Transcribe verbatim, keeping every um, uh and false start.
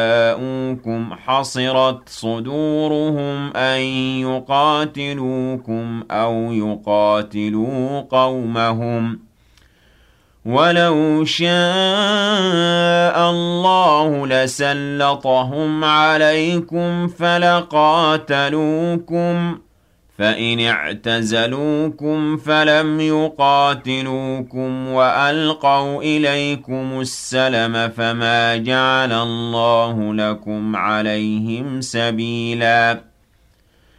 جاءوكم حصرت صدورهم أن يقاتلوكم أو يقاتلوا قومهم ولو شاء الله لسلطهم عليكم فلقاتلوكم فإن اعتزلوكم فلم يقاتلوكم وألقوا إليكم السلم فما جعل الله لكم عليهم سبيلا